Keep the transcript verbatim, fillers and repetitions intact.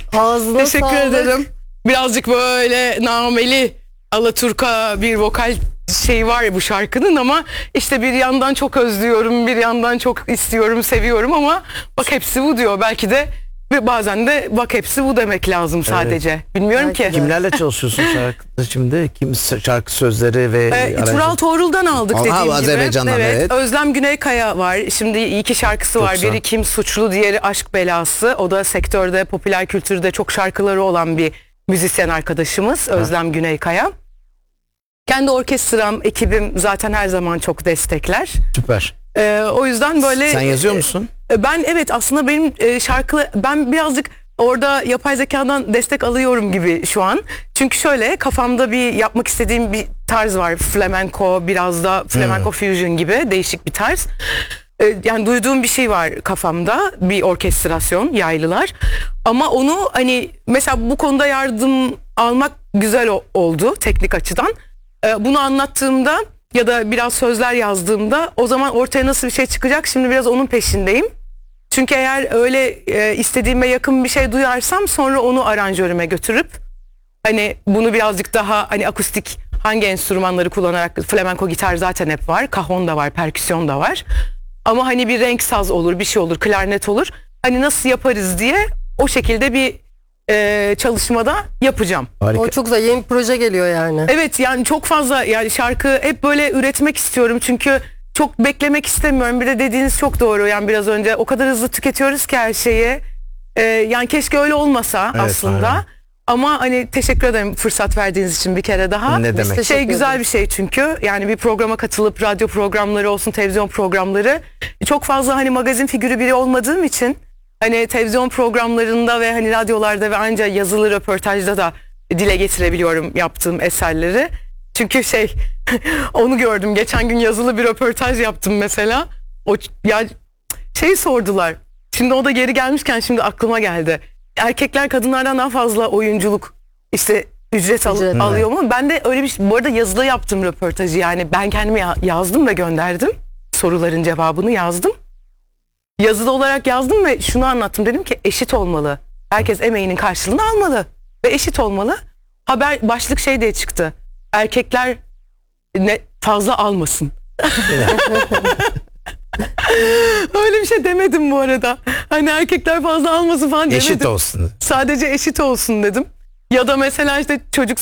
Ağzına Teşekkür sağlık. ederim. Birazcık böyle nameli alaturka bir vokal şey var ya bu şarkının, ama işte bir yandan çok özlüyorum, bir yandan çok istiyorum, seviyorum, ama bak hepsi bu diyor. Belki de ve bazen de bak hepsi bu demek lazım sadece. Evet. Bilmiyorum Belki ki. de. Kimlerle çalışıyorsun şarkıda şimdi? Kim şarkı sözleri ve Ee, Tural Tuğrul'dan aldık Aha, dediğim gibi. Azerbaycan'dan, evet. Özlem Güneykaya var. Şimdi iki şarkısı var. Çok Biri Kim Suçlu, diğeri Aşk Belası. O da sektörde, popüler kültürde çok şarkıları olan bir müzisyen arkadaşımız. Özlem Güneykaya. Kendi orkestram, ekibim zaten her zaman çok destekler. Süper. Ee, o yüzden böyle... Sen yazıyor musun? E, Ben evet, aslında benim e, şarkı, ben birazcık orada yapay zekadan destek alıyorum gibi şu an. Çünkü şöyle, kafamda bir yapmak istediğim bir tarz var. Flamenco, biraz da flamenco hmm. fusion gibi değişik bir tarz. E, yani duyduğum bir şey var kafamda, bir orkestrasyon, yaylılar. Ama onu hani mesela bu konuda yardım almak güzel o- oldu teknik açıdan. E, bunu anlattığımda ya da biraz sözler yazdığımda o zaman ortaya nasıl bir şey çıkacak, şimdi biraz onun peşindeyim. Çünkü eğer öyle e, istediğime yakın bir şey duyarsam sonra onu aranjörüme götürüp hani bunu birazcık daha hani akustik, hangi enstrümanları kullanarak, flamenco gitar zaten hep var, kajon da var, perküsyon da var. Ama hani bir renk saz olur, bir şey olur, klarnet olur. Hani nasıl yaparız diye o şekilde bir e, çalışmada yapacağım. Harika. O çok güzel, yeni bir proje geliyor yani. Evet, yani çok fazla, yani şarkı hep böyle üretmek istiyorum çünkü çok beklemek istemiyorum. Bir de dediğiniz çok doğru, yani biraz önce o kadar hızlı tüketiyoruz ki her şeyi. Ee, yani keşke öyle olmasa Evet, aslında. aynen. Ama hani teşekkür ederim fırsat verdiğiniz için bir kere daha. Ne demek? Şey güzel bir şey çünkü, yani bir programa katılıp radyo programları olsun, televizyon programları, çok fazla hani magazin figürü biri olmadığım için hani televizyon programlarında ve hani radyolarda ve anca yazılı röportajda da dile getirebiliyorum yaptığım eserleri. Çünkü şey onu gördüm, geçen gün yazılı bir röportaj yaptım mesela. O ya şey sordular. Şimdi o da geri gelmişken şimdi aklıma geldi. Erkekler kadınlardan daha fazla oyunculuk işte ücret, al- Ücret. alıyor mu? Ben de öyle bir şey, bu arada yazılı yaptım röportajı, yani ben kendime ya- yazdım ve gönderdim. Soruların cevabını yazdım. Yazılı olarak yazdım ve şunu anlattım, dedim ki eşit olmalı. Herkes emeğinin karşılığını almalı ve eşit olmalı. Haber başlık şey diye çıktı. Erkekler ne fazla almasın. Öyle bir şey demedim bu arada. Hani erkekler fazla almasın falan demedim. Eşit olsun. Sadece eşit olsun dedim. Ya da mesela işte çocuk